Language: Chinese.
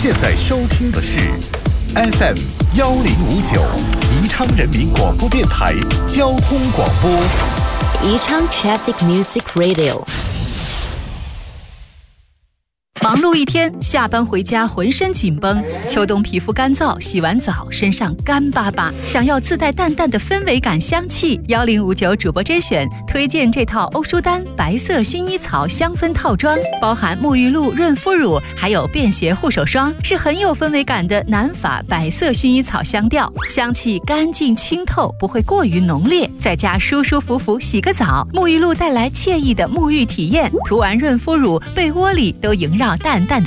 现在收听的是 FM 1059宜昌人民广播电台交通广播， 宜昌 Traffic Music Radio。 忙碌一天，下班回家浑身紧绷，秋冬皮肤干燥，洗完澡身上干巴巴，想要自带淡淡的氛围感香气。1059主播甄选推荐这套欧舒丹白色薰衣草香氛套装，包含沐浴露、润肤乳，还有便携护手霜，是很有氛围感的南法白色薰衣草香调，香气干净清透，不会过于浓烈。在家舒舒服服洗个澡，沐浴露带来惬意的沐浴体验，涂完润肤乳，被窝里都萦绕淡淡的